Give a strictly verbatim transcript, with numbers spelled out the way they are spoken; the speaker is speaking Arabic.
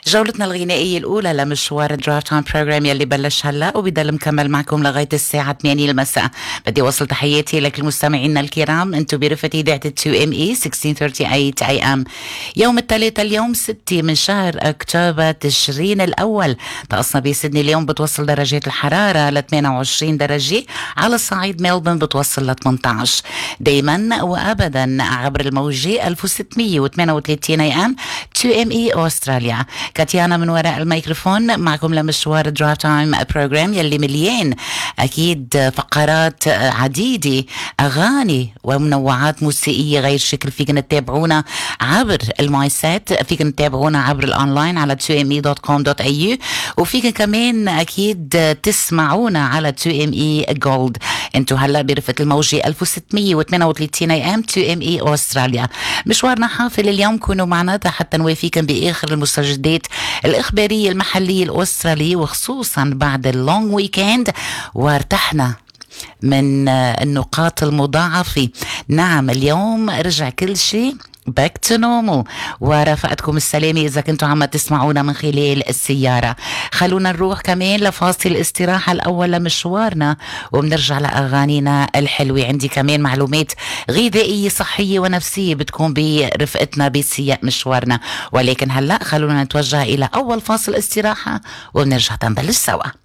جولتنا الغنائية الأولى لمشوار درافت تايم بروجرام يلي بلش هلا وبيضل مكمل معكم لغاية الساعة ثمانية المساء. بدي أوصل تحياتي لك المستمعين الكرام، أنتم برفقة إذاعة تو إم إي ستة عشر ثلاثين أي أم. يوم الثلاثاء اليوم ستة من شهر أكتوبر تشرين الأول. طقسنا بسيدني اليوم بتوصل درجات الحرارة ل ثمانية وعشرين درجة، على الصعيد ميلبورن بتوصل ل ثمانية عشر. دايما وأبدا عبر الموجة ألف وستمية وثمانية وثلاثين أي أم تو إم إي أستراليا. كاتيانا من وراء الميكروفون معكم لمشوار درافت تايم بروجرام يلي مليان أكيد فقرات عديدة، أغاني ومنوعات موسيقية غير شكل. فيكن تتابعونا عبر المايسات، فيكن تتابعونا عبر الأونلاين على تو إم إي دوت كوم دوت إيه يو، وفيكن كمان أكيد تسمعونا على تو إم إي جولد. انتو هلا برفقة الموجة ألف وستمية وثمانية وثلاثين أي أم تو إم إي أستراليا. مشوارنا حافل اليوم، كونوا معنا حتى نوافيكم بآخر المستجدات الإخبارية المحلية الأسترالية، وخصوصا بعد اللونج ويكند وارتحنا من النقاط المضاعفة. نعم اليوم رجع كل شيء back to normal، ورافقتكم السلامة إذا كنتوا عم تسمعونا من خلال السيارة. خلونا نروح كمان لفاصل استراحة الأول لمشوارنا، وبنرجع لأغانينا الحلوة. عندي كمان معلومات غذائية صحية ونفسية بتكون برفقتنا بسياق مشوارنا، ولكن هلأ خلونا نتوجه إلى أول فاصل استراحة وبنرجع تنبلش سوا.